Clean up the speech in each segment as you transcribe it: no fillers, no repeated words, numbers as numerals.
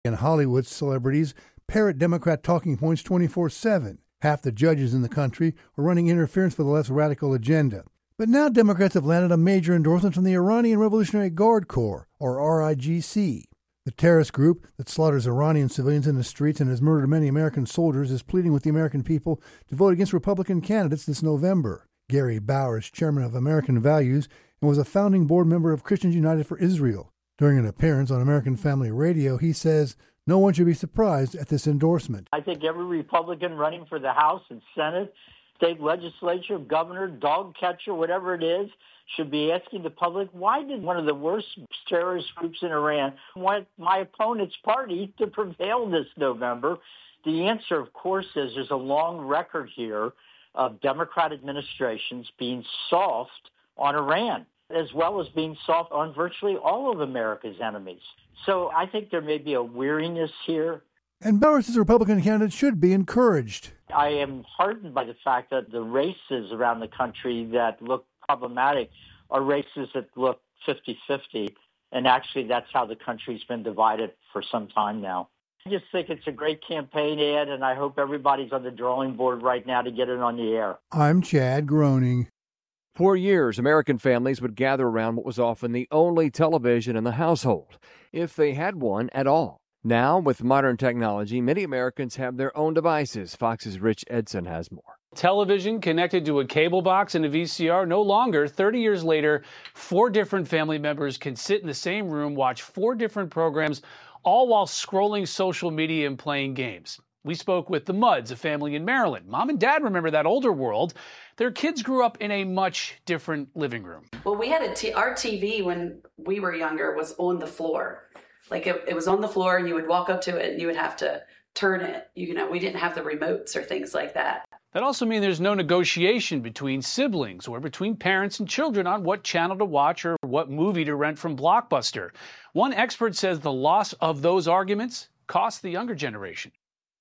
And Hollywood celebrities parrot Democrat talking points 24/7. Half the judges in the country are running interference for the left's radical agenda. But now Democrats have landed a major endorsement from the Iranian Revolutionary Guard Corps, or RIGC. The terrorist group that slaughters Iranian civilians in the streets and has murdered many American soldiers is pleading with the American people to vote against Republican candidates this November. Gary Bauer is chairman of American Values and was a founding board member of Christians United for Israel. During an appearance on American Family Radio, he says no one should be surprised at this endorsement. I think every Republican running for the House and Senate, state legislature, governor, dog catcher, whatever it is, should be asking the public, why did one of the worst terrorist groups in Iran want my opponent's party to prevail this November? The answer, of course, is there's a long record here of Democrat administrations being soft on Iran, as well as being soft on virtually all of America's enemies. So I think there may be a weariness here. And Bauer says Republican candidates should be encouraged. I am heartened by the fact that the races around the country that look problematic are races that look 50-50, and actually that's how the country's been divided for some time now. I just think it's a great campaign ad, and I hope everybody's on the drawing board right now to get it on the air. I'm Chad Groening. For years, American families would gather around what was often the only television in the household, if they had one at all. Now, with modern technology, many Americans have their own devices. Fox's Rich Edson has more. Television connected to a cable box and a VCR. No longer, 30 years later, 4 different family members can sit in the same room, watch 4 different programs, all while scrolling social media and playing games. We spoke with the Mudds, a family in Maryland. Mom and Dad remember that older world. Their kids grew up in a much different living room. Well, we had our TV when we were younger was on the floor. Like it was on the floor, and you would walk up to it and you would have to turn it. You know, we didn't have the remotes or things like that. That also means there's no negotiation between siblings or between parents and children on what channel to watch or what movie to rent from Blockbuster. One expert says the loss of those arguments costs the younger generation.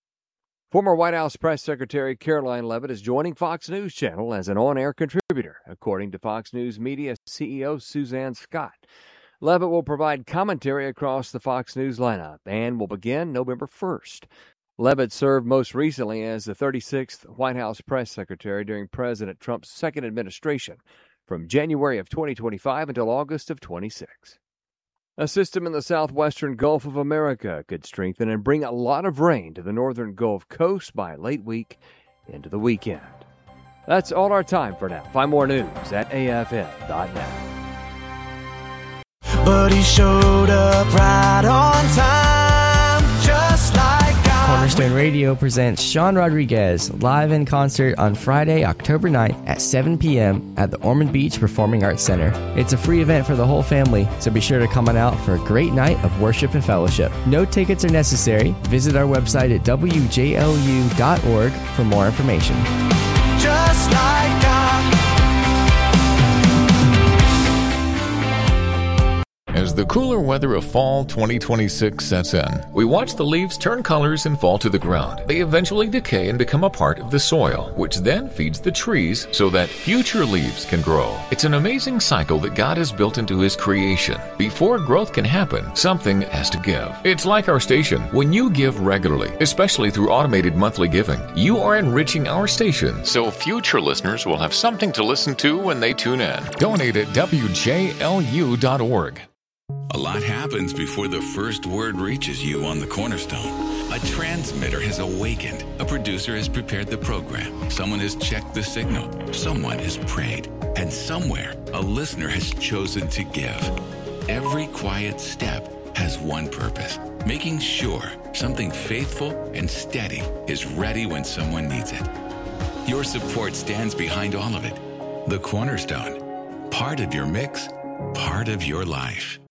Former White House Press Secretary Caroline Leavitt is joining Fox News Channel as an on-air contributor, according to Fox News Media CEO Suzanne Scott. Leavitt will provide commentary across the Fox News lineup and will begin November 1st. Leavitt served most recently as the 36th White House Press Secretary during President Trump's second administration from January of 2025 until August of 26. A system in the southwestern Gulf of America could strengthen and bring a lot of rain to the northern Gulf Coast by late week into the weekend. That's all our time for now. Find more news at afn.net. But he showed up right on time, just like Cornerstone Radio presents Sean Rodriguez live in concert on Friday, October 9th at 7 p.m. at the Ormond Beach Performing Arts Center. It's a free event for the whole family, so be sure to come on out for a great night of worship and fellowship. No tickets are necessary. Visit our website at wjlu.org for more information. just like God. As the cooler weather of fall 2026 sets in, we watch the leaves turn colors and fall to the ground. They eventually decay and become a part of the soil, which then feeds the trees so that future leaves can grow. It's an amazing cycle that God has built into His creation. Before growth can happen, something has to give. It's like our station. When you give regularly, especially through automated monthly giving, you are enriching our station so future listeners will have something to listen to when they tune in. Donate at WJLU.org. A lot happens before the first word reaches you on the Cornerstone. A transmitter has awakened. A producer has prepared the program. Someone has checked the signal. Someone has prayed. And somewhere, a listener has chosen to give. Every quiet step has one purpose: making sure something faithful and steady is ready when someone needs it. Your support stands behind all of it. The Cornerstone. Part of your mix, part of your life.